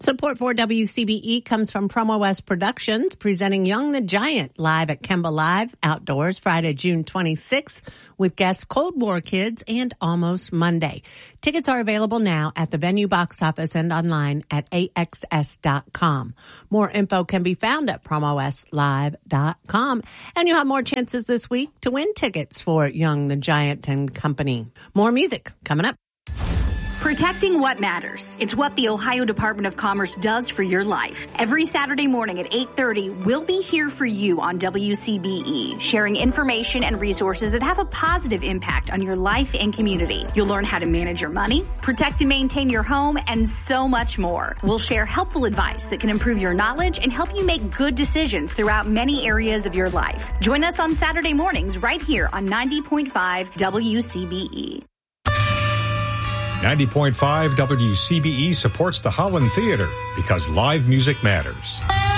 Support for WCBE comes from Promo West Productions, presenting Young the Giant live at Kemba Live Outdoors Friday, June 26th with guests Cold War Kids and Almost Monday. Tickets are available now at the venue box office and online at AXS.com. More info can be found at PromoWestLive.com. And you have more chances this week to win tickets for Young the Giant and Company. More music coming up. Protecting what matters. It's what the Ohio Department of Commerce does for your life. Every Saturday morning at 8:30, we'll be here for you on WCBE, sharing information and resources that have a positive impact on your life and community. You'll learn how to manage your money, protect and maintain your home, and so much more. We'll share helpful advice that can improve your knowledge and help you make good decisions throughout many areas of your life. Join us on Saturday mornings right here on 90.5 WCBE. 90.5 WCBE supports the Holland Theater because live music matters.